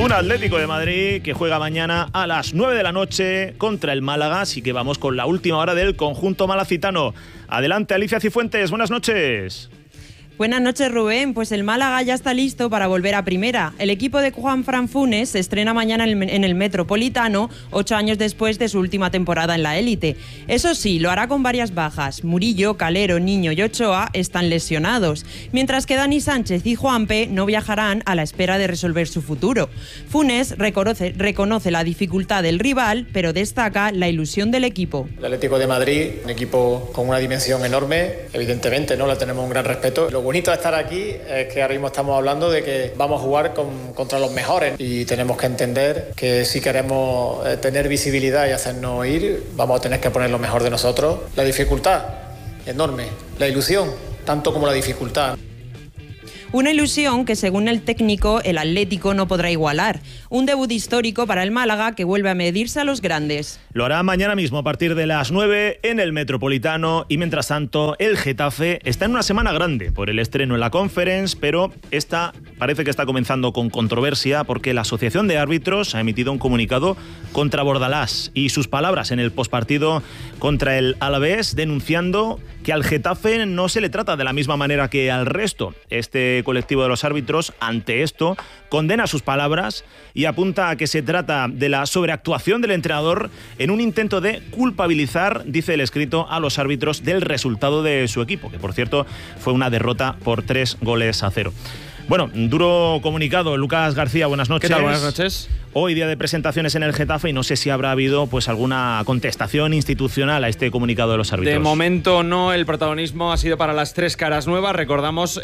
Un Atlético de Madrid que juega mañana a las 9 de la noche contra el Málaga, así que vamos con la última hora del conjunto malacitano. Adelante, Alicia Cifuentes, buenas noches. Buenas noches, Rubén. Pues el Málaga ya está listo para volver a primera. El equipo de Juanfran Funes se estrena mañana en el Metropolitano, 8 años después de su última temporada en la élite. Eso sí, lo hará con varias bajas. Murillo, Calero, Niño y Ochoa están lesionados, mientras que Dani Sánchez y Juanpe no viajarán a la espera de resolver su futuro. Funes reconoce la dificultad del rival, pero destaca la ilusión del equipo. El Atlético de Madrid, un equipo con una dimensión enorme, evidentemente, ¿no? Le tenemos un gran respeto. Lo bonito de estar aquí es que ahora mismo estamos hablando de que vamos a jugar contra los mejores y tenemos que entender que si queremos tener visibilidad y hacernos oír, vamos a tener que poner lo mejor de nosotros. La dificultad, enorme. La ilusión, tanto como la dificultad. Una ilusión que, según el técnico, el Atlético no podrá igualar. Un debut histórico para el Málaga que vuelve a medirse a los grandes. Lo hará mañana mismo a partir de las 9 en el Metropolitano y mientras tanto el Getafe está en una semana grande por el estreno en la Conference, pero esta parece que está comenzando con controversia porque la Asociación de Árbitros ha emitido un comunicado contra Bordalás y sus palabras en el postpartido contra el Alavés denunciando que al Getafe no se le trata de la misma manera que al resto. Este colectivo de los árbitros, ante esto, condena sus palabras y apunta a que se trata de la sobreactuación del entrenador en un intento de culpabilizar, dice el escrito, a los árbitros del resultado de su equipo, que por cierto fue una derrota por 3-0. Bueno, duro comunicado. Lucas García, buenas noches. ¿Qué tal? Buenas noches. Hoy día de presentaciones en el Getafe y no sé si habrá habido pues alguna contestación institucional a este comunicado de los árbitros. De momento no, el protagonismo ha sido para las tres caras nuevas. Recordamos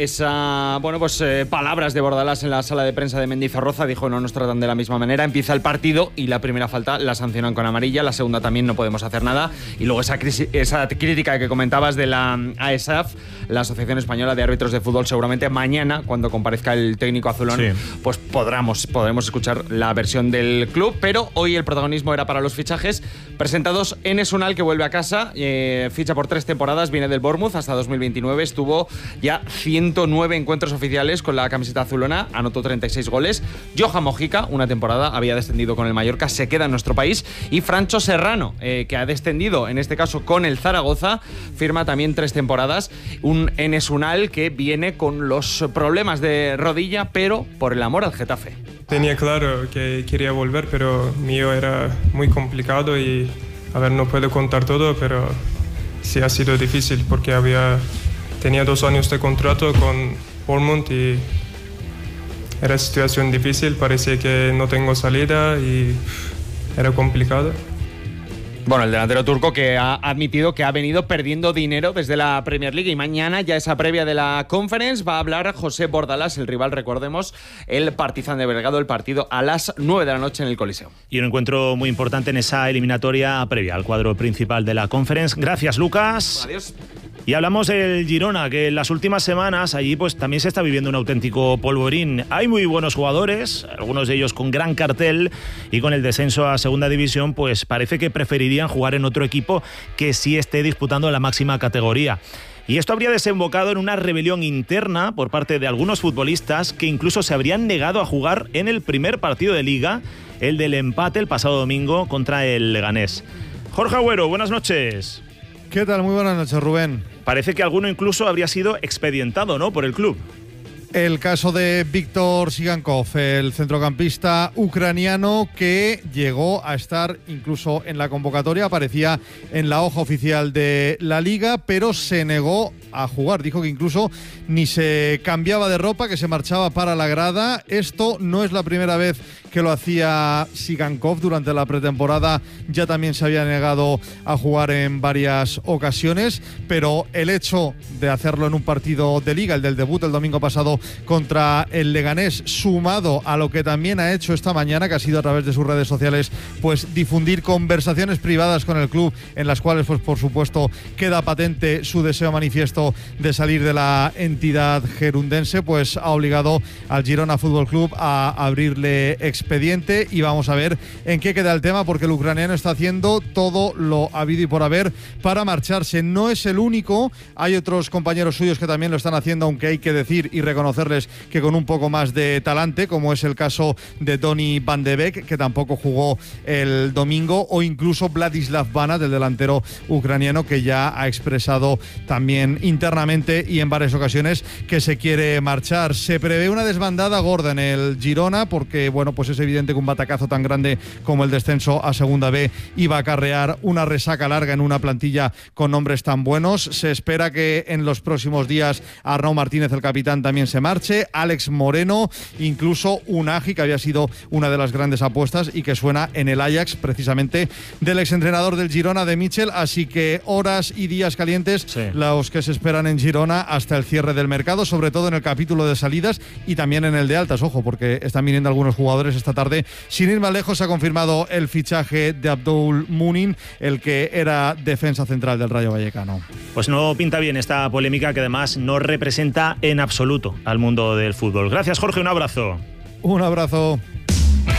palabras de Bordalás en la sala de prensa de Mendizorroza. Dijo: no nos tratan de la misma manera. Empieza el partido y la primera falta la sancionan con amarilla, la segunda también no podemos hacer nada. Y luego esa crítica que comentabas de la AESAF, la Asociación Española de Árbitros de Fútbol, seguramente mañana, cuando comparezca el técnico azulón, pues podremos escuchar la versión del club, pero hoy el protagonismo era para los fichajes presentados. Enes Unal, que vuelve a casa, ficha por 3 temporadas, viene del Bournemouth hasta 2029, estuvo ya 109 encuentros oficiales con la camiseta azulona, anotó 36 goles. Johan Mojica, una temporada, había descendido con el Mallorca, se queda en nuestro país. Y Francho Serrano, que ha descendido, en este caso con el Zaragoza, firma también 3 temporadas. Un Enes Unal que viene con los problemas de rodilla, pero por el amor al Getafe. Tenía claro que quería volver, pero mío era muy complicado y, no puedo contar todo, pero sí ha sido difícil porque tenía 2 años de contrato con Bournemouth y era situación difícil, parecía que no tengo salida y era complicado. Bueno, el delantero turco que ha admitido que ha venido perdiendo dinero desde la Premier League, y mañana, ya esa previa de la Conference, va a hablar José Bordalás, el rival, recordemos, el Partizan de Belgrado, el partido a las 9 de la noche en el Coliseo. Y un encuentro muy importante en esa eliminatoria previa al cuadro principal de la Conference. Gracias, Lucas. Adiós. Y hablamos del Girona, que en las últimas semanas allí pues también se está viviendo un auténtico polvorín. Hay muy buenos jugadores, algunos de ellos con gran cartel, y con el descenso a segunda división pues parece que preferirían jugar en otro equipo que sí esté disputando la máxima categoría. Y esto habría desembocado en una rebelión interna por parte de algunos futbolistas que incluso se habrían negado a jugar en el primer partido de Liga, el del empate el pasado domingo contra el Leganés. Jorge Agüero, buenas noches. ¿Qué tal? Muy buenas noches, Rubén. Parece que alguno incluso habría sido expedientado, ¿no?, por el club. El caso de Víctor Sigankov, el centrocampista ucraniano que llegó a estar incluso en la convocatoria, aparecía en la hoja oficial de la Liga, pero se negó a jugar. Dijo que incluso ni se cambiaba de ropa, que se marchaba para la grada. Esto no es la primera vez que lo hacía Sigankov. Durante la pretemporada ya también se había negado a jugar en varias ocasiones, pero el hecho de hacerlo en un partido de Liga, el del debut el domingo pasado contra el Leganés, sumado a lo que también ha hecho esta mañana, que ha sido a través de sus redes sociales pues difundir conversaciones privadas con el club, en las cuales pues por supuesto queda patente su deseo manifiesto de salir de la entidad gerundense, pues ha obligado al Girona Fútbol Club a abrirle expediente expediente y vamos a ver en qué queda el tema, porque el ucraniano está haciendo todo lo habido y por haber para marcharse. No es el único, hay otros compañeros suyos que también lo están haciendo, aunque hay que decir y reconocerles que con un poco más de talante, como es el caso de Donny van de Beek, que tampoco jugó el domingo, o incluso Vladislav Vana, del delantero ucraniano, que ya ha expresado también internamente y en varias ocasiones que se quiere marchar. Se prevé una desbandada gorda en el Girona, porque bueno, pues es evidente que un batacazo tan grande como el descenso a Segunda B iba a acarrear una resaca larga en una plantilla con nombres tan buenos. Se espera que en los próximos días Arnau Martínez, el capitán, también se marche, Alex Moreno, incluso Unagi, que había sido una de las grandes apuestas y que suena en el Ajax, precisamente del exentrenador del Girona, de Michel. Así que horas y días calientes los que se esperan en Girona hasta el cierre del mercado, sobre todo en el capítulo de salidas y también en el de altas, ojo, porque están viniendo algunos jugadores esta tarde. Sin ir más lejos, se ha confirmado el fichaje de Abdul Munin, el que era defensa central del Rayo Vallecano. Pues no pinta bien esta polémica, que además no representa en absoluto al mundo del fútbol. Gracias, Jorge, un abrazo. Un abrazo.